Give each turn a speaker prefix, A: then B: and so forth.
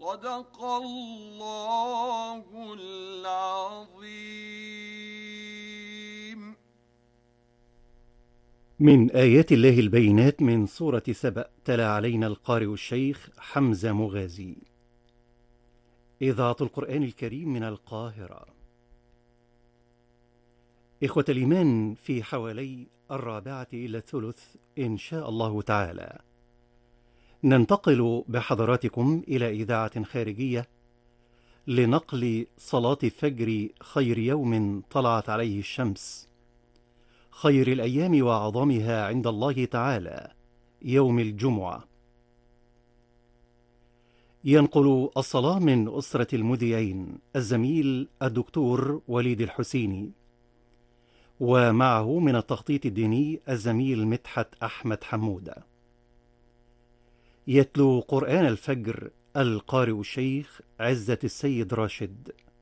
A: صدق الله العظيم.
B: من آيات الله البينات من سورة سبأ، تلا علينا القارئ الشيخ حمزة مغازي. إذاعة القرآن الكريم من القاهرة. إخوة الإيمان، في حوالي 2:45 إن شاء الله تعالى ننتقل بحضراتكم إلى إذاعة خارجية لنقل صلاة فجر خير يوم طلعت عليه الشمس، خير الأيام وأعظمها عند الله تعالى، يوم الجمعة. ينقل الصلاة من أسرة المذيعين الزميل الدكتور وليد الحسيني، ومعه من التخطيط الديني الزميل مدحت أحمد حمودة. يتلو قرآن الفجر القارئ الشيخ عزة السيد راشد.